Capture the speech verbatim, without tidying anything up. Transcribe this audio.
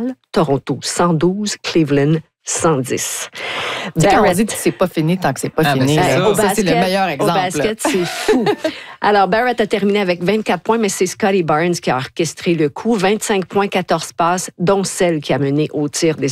Montréal, Toronto cent douze, Cleveland cent dix. Tu sais, quand on dit que c'est pas fini tant que c'est pas Ah, fini, ben, c'est là, ça. Au ça, basket, c'est le meilleur exemple. Au basket, c'est fou. Alors, Barrett a terminé avec vingt-quatre points, mais c'est Scotty Barnes qui a orchestré le coup. vingt-cinq points, quatorze passes, dont celle qui a mené au tir des